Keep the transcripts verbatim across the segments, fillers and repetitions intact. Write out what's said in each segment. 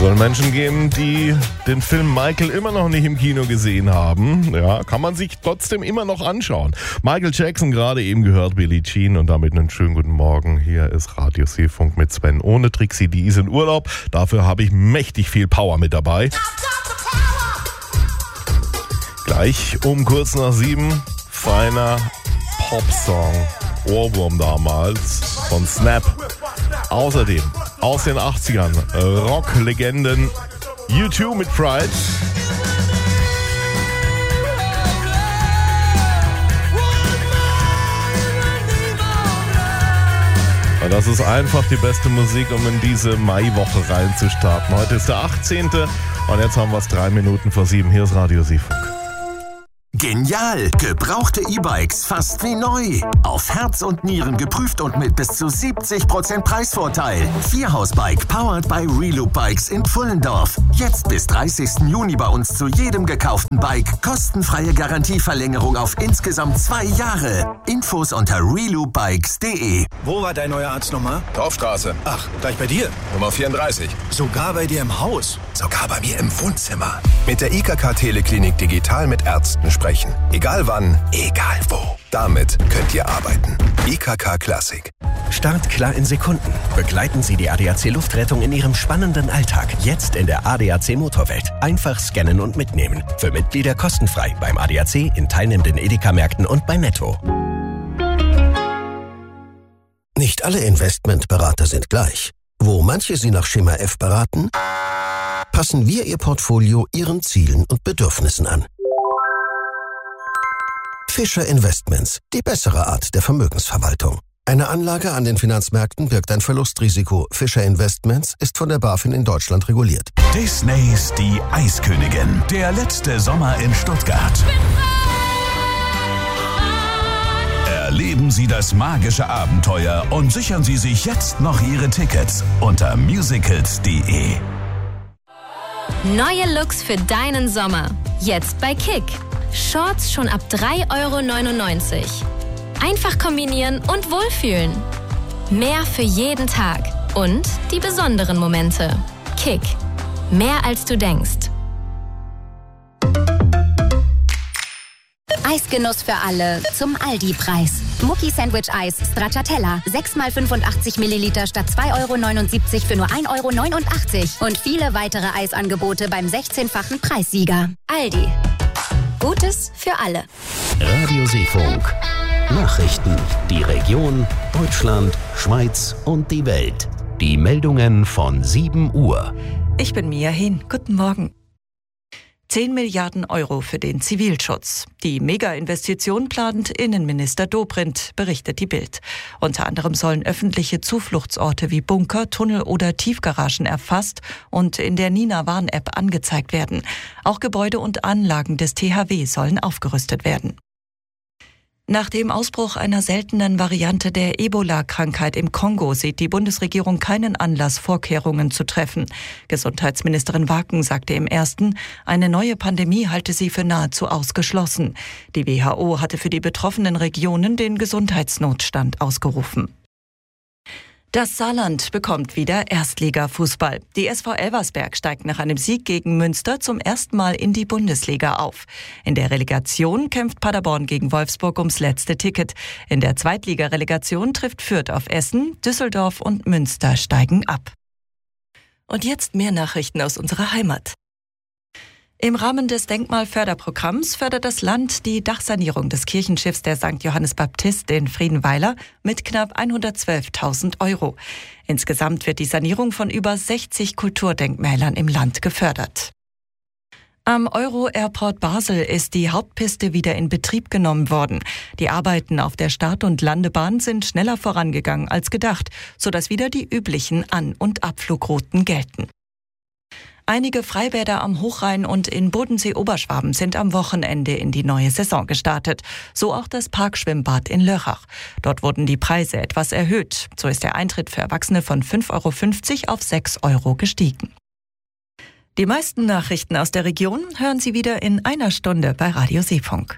soll Menschen geben, die den Film Michael immer noch nicht im Kino gesehen haben. Ja, kann man sich trotzdem immer noch anschauen. Michael Jackson, gerade eben gehört, Billie Jean, und damit einen schönen guten Morgen. Hier ist Radio Seefunk mit Sven ohne Trixie, die ist in Urlaub. Dafür habe ich mächtig viel Power mit dabei. Gleich um kurz nach sieben, feiner Popsong, Ohrwurm damals, von Snap. Außerdem aus den achtzigern, Rock-Legenden U zwei mit Pride. Und das ist einfach die beste Musik, um in diese Maiwoche reinzustarten. Heute ist der achtzehnte und jetzt haben wir es drei Minuten vor sieben. Hier ist Radio Seefunk. Genial! Gebrauchte E-Bikes fast wie neu. Auf Herz und Nieren geprüft und mit bis zu siebzig Prozent Preisvorteil. Vierhausbike powered by Reloop Bikes in Pfullendorf. Jetzt bis dreißigsten Juni bei uns zu jedem gekauften Bike. Kostenfreie Garantieverlängerung auf insgesamt zwei Jahre. Infos unter reloop bikes punkt de. Wo war dein neuer Arzt nochmal? Dorfstraße. Ach, gleich bei dir? Nummer vierunddreißig. Sogar bei dir im Haus? Sogar bei mir im Wohnzimmer. Mit der I K K Teleklinik digital mit Ärzten sprechen. Egal wann, egal wo. Damit könnt ihr arbeiten. I K K Classic. Start klar in Sekunden. Begleiten Sie die A D A C Luftrettung in Ihrem spannenden Alltag. Jetzt in der A D A C Motorwelt. Einfach scannen und mitnehmen. Für Mitglieder kostenfrei beim A D A C, in teilnehmenden Edeka-Märkten und bei Netto. Nicht alle Investmentberater sind gleich. Wo manche Sie nach Schema F beraten, passen wir Ihr Portfolio Ihren Zielen und Bedürfnissen an. Fischer Investments, die bessere Art der Vermögensverwaltung. Eine Anlage an den Finanzmärkten birgt ein Verlustrisiko. Fischer Investments ist von der BaFin in Deutschland reguliert. Disneys Die Eiskönigin. Der letzte Sommer in Stuttgart. Erleben Sie das magische Abenteuer und sichern Sie sich jetzt noch Ihre Tickets unter musicals punkt de. Neue Looks für deinen Sommer. Jetzt bei Kick. Shorts schon ab drei Euro neunundneunzig. Einfach kombinieren und wohlfühlen. Mehr für jeden Tag. Und die besonderen Momente. Kick. Mehr als du denkst. Eisgenuss für alle zum Aldi-Preis. Mucki Sandwich Eis Stracciatella. sechs mal fünfundachtzig Milliliter statt zwei Euro neunundsiebzig für nur ein Euro neunundachtzig. Und viele weitere Eisangebote beim sechzehnfachen Preissieger. Aldi. Gutes für alle. Radio Seefunk. Nachrichten. Die Region, Deutschland, Schweiz und die Welt. Die Meldungen von sieben Uhr. Ich bin Mia Hehn. Guten Morgen. zehn Milliarden Euro für den Zivilschutz. Die Mega-Investition plant Innenminister Dobrindt, berichtet die Bild. Unter anderem sollen öffentliche Zufluchtsorte wie Bunker, Tunnel oder Tiefgaragen erfasst und in der Nina-Warn-App angezeigt werden. Auch Gebäude und Anlagen des T H W sollen aufgerüstet werden. Nach dem Ausbruch einer seltenen Variante der Ebola-Krankheit im Kongo sieht die Bundesregierung keinen Anlass, Vorkehrungen zu treffen. Gesundheitsministerin Waken sagte im Ersten, eine neue Pandemie halte sie für nahezu ausgeschlossen. Die W H O hatte für die betroffenen Regionen den Gesundheitsnotstand ausgerufen. Das Saarland bekommt wieder Erstligafußball. Die S V Elversberg steigt nach einem Sieg gegen Münster zum ersten Mal in die Bundesliga auf. In der Relegation kämpft Paderborn gegen Wolfsburg ums letzte Ticket. In der Zweitligarelegation trifft Fürth auf Essen, Düsseldorf und Münster steigen ab. Und jetzt mehr Nachrichten aus unserer Heimat. Im Rahmen des Denkmalförderprogramms fördert das Land die Dachsanierung des Kirchenschiffs der Sankt Johannes Baptist in Friedenweiler mit knapp hundertzwölftausend Euro. Insgesamt wird die Sanierung von über sechzig Kulturdenkmälern im Land gefördert. Am Euro-Airport Basel ist die Hauptpiste wieder in Betrieb genommen worden. Die Arbeiten auf der Start- und Landebahn sind schneller vorangegangen als gedacht, sodass wieder die üblichen An- und Abflugrouten gelten. Einige Freibäder am Hochrhein und in Bodensee-Oberschwaben sind am Wochenende in die neue Saison gestartet. So auch das Parkschwimmbad in Lörrach. Dort wurden die Preise etwas erhöht. So ist der Eintritt für Erwachsene von fünf Euro fünfzig auf sechs Euro gestiegen. Die meisten Nachrichten aus der Region hören Sie wieder in einer Stunde bei Radio Seefunk.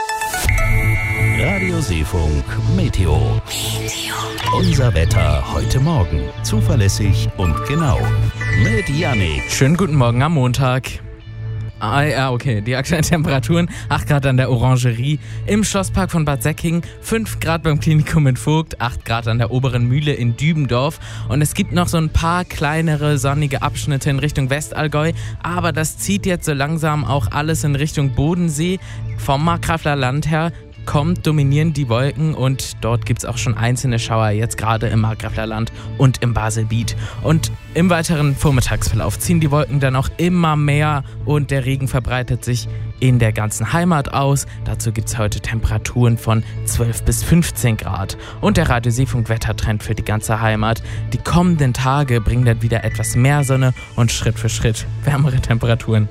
Radio Seefunk Meteo. Meteo. Unser Wetter heute Morgen. Zuverlässig und genau. mit Yannick. Schönen guten Morgen am Montag. Ah, ja, okay. Die aktuellen Temperaturen: acht Grad an der Orangerie, im Schlosspark von Bad Säckingen, fünf Grad beim Klinikum in Vogt, acht Grad an der Oberen Mühle in Dübendorf. Und es gibt noch so ein paar kleinere sonnige Abschnitte in Richtung Westallgäu. Aber das zieht jetzt so langsam auch alles in Richtung Bodensee. Vom Markgraffler Land her kommt, dominieren die Wolken und dort gibt es auch schon einzelne Schauer, jetzt gerade im Markgraffler Land und im Baselbiet. Und im weiteren Vormittagsverlauf ziehen die Wolken dann auch immer mehr und der Regen verbreitet sich in der ganzen Heimat aus. Dazu gibt es heute Temperaturen von zwölf bis fünfzehn Grad. Und der Radio Seefunk-Wettertrend für die ganze Heimat. Die kommenden Tage bringen dann wieder etwas mehr Sonne und Schritt für Schritt wärmere Temperaturen.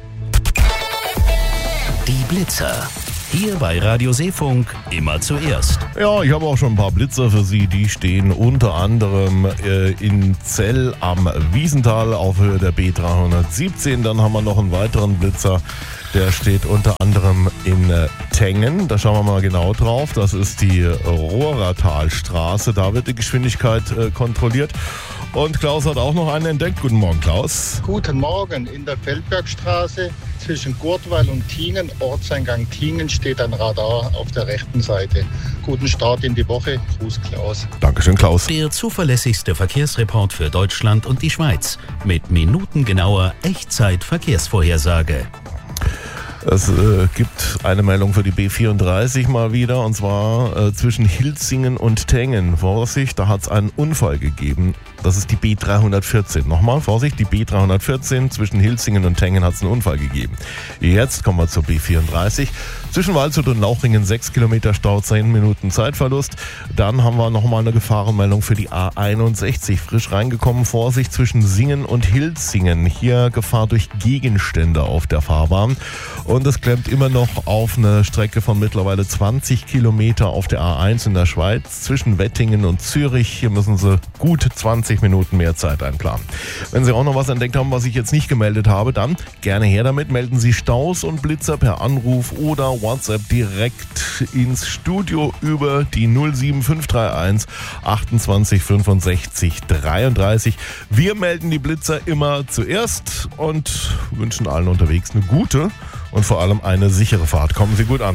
Die Blitzer. Hier bei Radio Seefunk immer zuerst. Ja, ich habe auch schon ein paar Blitzer für Sie. Die stehen unter anderem äh, in Zell am Wiesental auf Höhe der B dreihundertsiebzehn. Dann haben wir noch einen weiteren Blitzer, der steht unter anderem in äh, Tengen. Da schauen wir mal genau drauf. Das ist die Rohratalstraße. Da wird die Geschwindigkeit äh, kontrolliert. Und Klaus hat auch noch einen entdeckt. Guten Morgen, Klaus. Guten Morgen. In der Feldbergstraße zwischen Gurtwall und Tingen, Ortseingang Tingen, steht ein Radar auf der rechten Seite. Guten Start in die Woche. Gruß, Klaus. Dankeschön, Klaus. Der zuverlässigste Verkehrsreport für Deutschland und die Schweiz. Mit minutengenauer Echtzeit-Verkehrsvorhersage. Es äh, gibt eine Meldung für die B vierunddreißig mal wieder, und zwar äh, zwischen Hilzingen und Tengen. Vorsicht, da hat es einen Unfall gegeben. Das ist die B dreihundertvierzehn. Nochmal, Vorsicht, die B dreihundertvierzehn, zwischen Hilzingen und Tengen hat es einen Unfall gegeben. Jetzt kommen wir zur B vierunddreißig. Zwischen Waldshut und Lauchringen sechs Kilometer Stau, zehn Minuten Zeitverlust. Dann haben wir nochmal eine Gefahrenmeldung für die A einundsechzig. Frisch reingekommen, Vorsicht zwischen Singen und Hilzingen. Hier Gefahr durch Gegenstände auf der Fahrbahn. Und es klemmt immer noch auf eine Strecke von mittlerweile zwanzig Kilometer auf der A eins in der Schweiz zwischen Wettingen und Zürich. Hier müssen Sie gut zwanzig Minuten mehr Zeit einplanen. Wenn Sie auch noch was entdeckt haben, was ich jetzt nicht gemeldet habe, dann gerne her damit. Melden Sie Staus und Blitzer per Anruf oder WhatsApp direkt ins Studio über die null sieben fünf drei eins achtundzwanzig fünfundsechzig dreiunddreißig. Wir melden die Blitzer immer zuerst und wünschen allen unterwegs eine gute und vor allem eine sichere Fahrt. Kommen Sie gut an.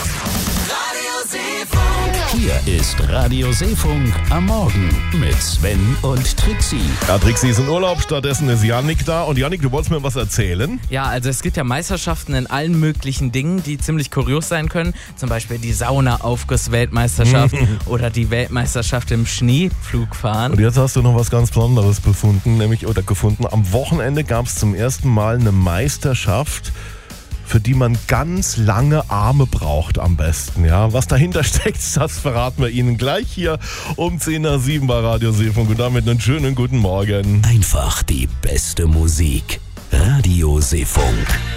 Hier ist Radio Seefunk am Morgen mit Sven und Trixie. Ja, Trixie ist in Urlaub, stattdessen ist Yannick da. Und Yannick, du wolltest mir was erzählen? Ja, also es gibt ja Meisterschaften in allen möglichen Dingen, die ziemlich kurios sein können. Zum Beispiel die Sauna-Aufguss-Weltmeisterschaft oder die Weltmeisterschaft im Schneepflugfahren. Und jetzt hast du noch was ganz Besonderes befunden, nämlich oder gefunden. Am Wochenende gab es zum ersten Mal eine Meisterschaft, für die man ganz lange Arme braucht am besten. Ja, was dahinter steckt, das verraten wir Ihnen gleich hier um zehn nach sieben bei Radio Seefunk. Und damit einen schönen guten Morgen. Einfach die beste Musik. Radio Seefunk.